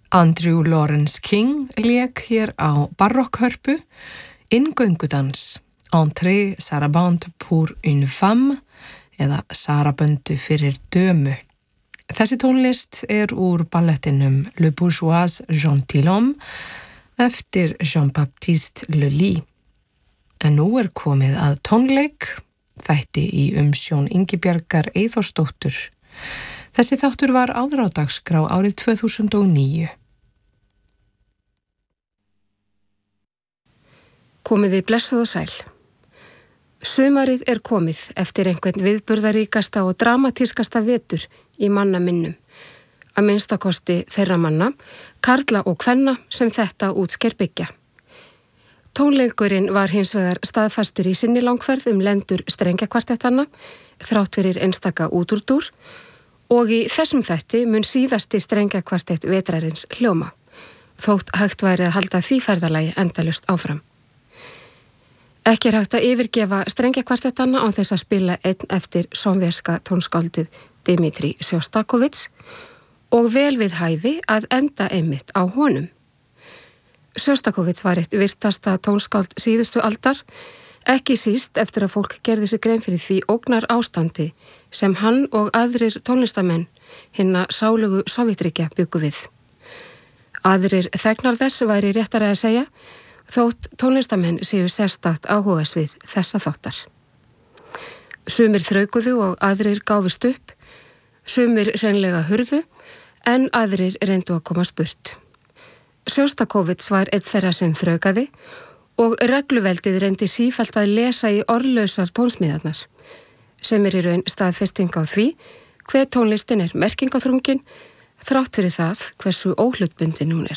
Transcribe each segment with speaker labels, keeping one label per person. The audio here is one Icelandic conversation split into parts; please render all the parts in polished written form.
Speaker 1: Andrew Lawrence King lék hér á barokkhörpu, inngöngudans, entrée sarabande pour une femme eða saraböndu fyrir dömu. Þessi tónlist úr ballettinum Le Bourgeois Gentilhomme eftir Jean-Baptiste Lully. En nú komið að tónleik, þætti í umsjón Ingibjargar Eyþórsdóttur. Þessi þáttur var áður á dagskrá árið 2009.
Speaker 2: Komiði blessuð og sæl. Sumarið komið eftir einhvern viðburðaríkasta og dramatískasta vetur í manna minnum. Að minnstakosti þeirra manna, karla og kvenna sem þetta útsker byggja. Tónleikurinn var hins vegar staðfastur í sinni langferð lendur strengjakvartettanna, þrátt fyrir einstaka útúrdúr, og í þessum þætti mun síðasti strengjakvartett vetrarins hljóma, þótt hægt væri að halda því ferðalagi endalaust áfram. Ekki hægt að yfirgefa strengjakvartettanna án þess að spila einn eftir sovéska tónskáldið Dmitri Sjostakovits og vel við hæfi að enda einmitt á honum. Sjostakovits var eitt virtasta tónskáld síðustu aldar, ekki síst eftir að fólk gerði sig grein fyrir því ógnar ástandi sem hann og aðrir tónlistamenn hinna sálugu Sovétríkja bjuggu við. Aðrir þegnar þess væri réttara að segja, þótt tónlistamenn séu sérstakt áhugasvið þessa þáttar. Sumir þraukuðu og aðrir gáfust upp, sumir hreinlega hurfu, en aðrir reyndu að komast burt. Sjostakovits var einn þeirra sem þraukaði og regluveldið reyndi sífellt að lesa í orðlausar tónsmíðarnar, sem í raun staðfesting á því hver tónlistin merkingaþrungin, þrátt fyrir það hversu óhlutbundin hún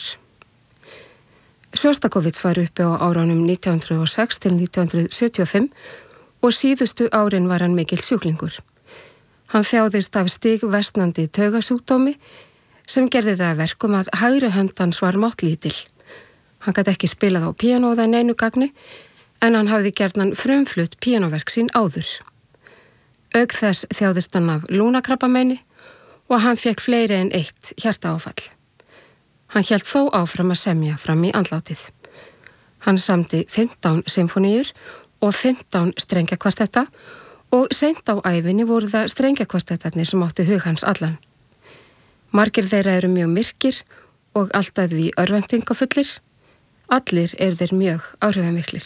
Speaker 2: Sjostakovits var uppi á árunum 1906 til 1975 og síðustu árin var hann mikill sjúklingur. Hann þjáðist af stigversnandi taugasjúkdómi sem gerði það að verkum að hægri hönd hans var máttlítil. Hann gat ekki spilað á píanóða neinu gagni en hann hafði gjarnan frumflutt píanóverk sín áður. Auk þess þjáðist hann af lungnakrabbameini og hann fékk fleiri en eitt hjartaáfall. Hann hélt þó áfram að semja fram í andlátið. Hann samdi 15 symfóníur og 15 strengjakvartetta og seint á ævinni voru það strengjakvartettarnir sem áttu hug hans allan. Margir þeirra eru mjög myrkir og alltaf því örvæntingafullir. Allir eru þeir mjög áhrifamiklir.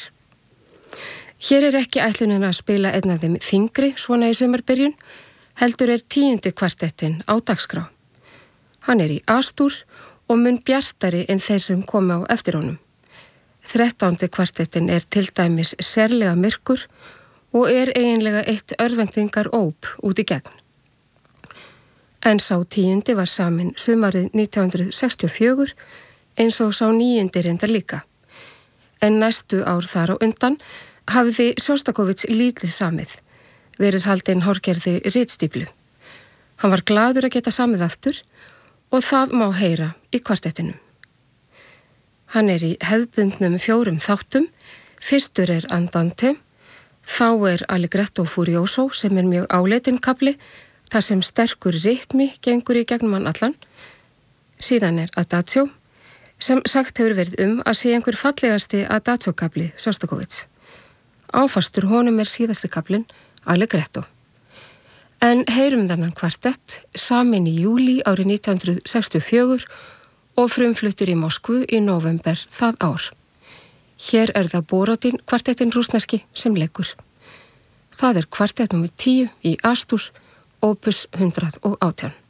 Speaker 2: Hér ekki ætlunin að spila einn af þeim þyngri svona í sumarbyrjun, heldur 10. kvartettin á dagskrá. Hann í A-stúr og mun bjartari en þeir sem komu á eftir honum. 13. kvartettin til dæmis sérlega myrkur og eiginlega eitt örvæntingar óp út í gegn. En sá 10. var samin sumarið 1964 eins og sá 9. reyndar líka. En næstu ár þar á undan hafði Sjostakovits lítið samið, verið haldinn hárgerði ritstíflu. Hann var glaður að geta samið aftur og það má heyra í kvartettinum. Hann í hefðbundnum 4 þáttum, fyrstur Andante, þá Allegretto Furioso sem mjög áleitinn kafli, þar sem sterkur rytmi gengur í gegnum hann allan. Síðan Adagio, sem sagt hefur verið að sé einhver fallegasti Adagio-kafli Sjostakovits. Áfastur honum síðasti kaflinn Allegretto. En heyrum þennan kvartett samin í júlí árið 1964 og frumfluttur í Moskvu í nóvember það ár. Hér það Borodin kvartettin rússneski sem leikur. Það kvartett númer 10 í A-stúr, opus 118.